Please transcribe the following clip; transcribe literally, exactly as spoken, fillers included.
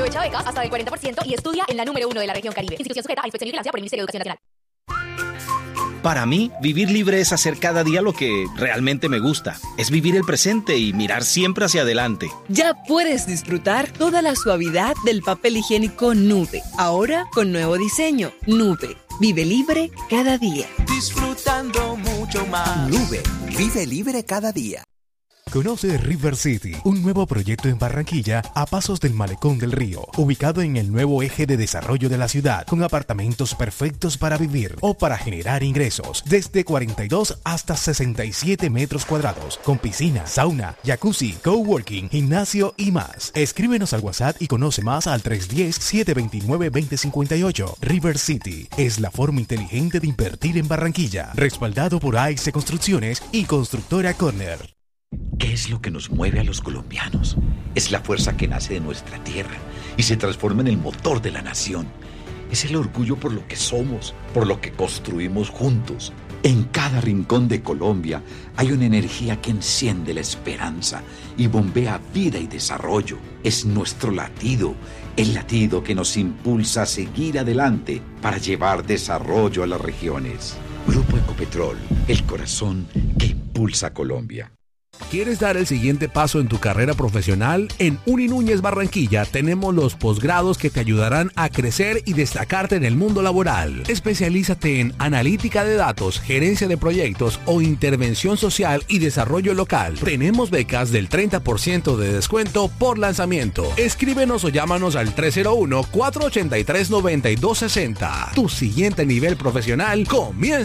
Aprovecha becas hasta del cuarenta por ciento y estudia en la número uno de la región Caribe. Institución sujeta a inspección y vigilancia por el Ministerio de Educación Nacional. Para mí, vivir libre es hacer cada día lo que realmente me gusta. Es vivir el presente y mirar siempre hacia adelante. Ya puedes disfrutar toda la suavidad del papel higiénico Nube. Ahora con nuevo diseño. Nube. Vive libre cada día. Disfrutando mucho más. Nube. Vive libre cada día. Conoce River City, un nuevo proyecto en Barranquilla a pasos del Malecón del Río, ubicado en el nuevo eje de desarrollo de la ciudad, con apartamentos perfectos para vivir o para generar ingresos, desde cuarenta y dos hasta sesenta y siete metros cuadrados, con piscina, sauna, jacuzzi, coworking, gimnasio y más. Escríbenos al WhatsApp y conoce más al tres uno cero, siete dos nueve, dos cero cinco ocho. River City es la forma inteligente de invertir en Barranquilla, respaldado por A X Construcciones y Constructora Corner. ¿Qué es lo que nos mueve a los colombianos? Es la fuerza que nace de nuestra tierra y se transforma en el motor de la nación. Es el orgullo por lo que somos, por lo que construimos juntos. En cada rincón de Colombia hay una energía que enciende la esperanza y bombea vida y desarrollo. Es nuestro latido, el latido que nos impulsa a seguir adelante para llevar desarrollo a las regiones. Grupo Ecopetrol, el corazón que impulsa a Colombia. ¿Quieres dar el siguiente paso en tu carrera profesional? En Uni Núñez Barranquilla tenemos los posgrados que te ayudarán a crecer y destacarte en el mundo laboral. Especialízate en analítica de datos, gerencia de proyectos o intervención social y desarrollo local. Tenemos becas del treinta por ciento de descuento por lanzamiento. Escríbenos o llámanos al tres cero uno, cuatro ocho tres, nueve dos seis cero. Tu siguiente nivel profesional comienza